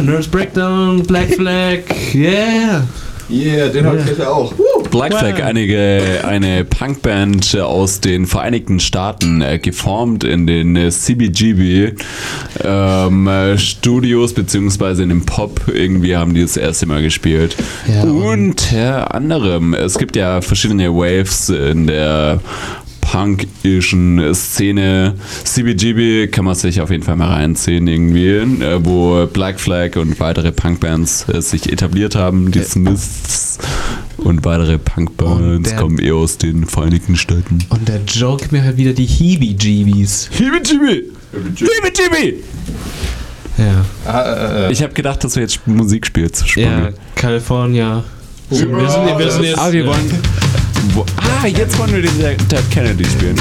Nervous Breakdown, Black Flag, yeah. Yeah, den hab ich ja auch. Black Flag, eine Punkband aus den Vereinigten Staaten, geformt in den CBGB Studios, beziehungsweise in dem Pop, irgendwie haben die das erste Mal gespielt. Ja, Unter anderem, es gibt ja verschiedene Waves in der punkischen Szene. CBGB kann man sich auf jeden Fall mal reinziehen irgendwie, wo Black Flag und weitere Punkbands sich etabliert haben. Die Smiths und weitere Punkbands kommen eher aus den Vereinigten Staaten. Und der Joe gibt mir halt wieder die Heebie-Jeebies. Heebie-Jeebie! Heebie-Jeebie! Ja. Ich habe gedacht, dass wir jetzt Musik spielen. Ja, California. Wir sind jetzt... Wir wollen... jetzt wollen wir den Ted Kennedy spielen.